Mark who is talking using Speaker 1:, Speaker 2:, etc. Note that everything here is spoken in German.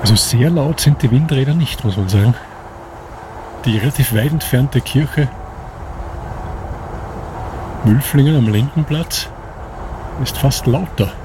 Speaker 1: Also sehr laut sind die Windräder nicht, muss man sagen. Die relativ weit entfernte Kirche Wülflingen am Lindenplatz ist fast lauter.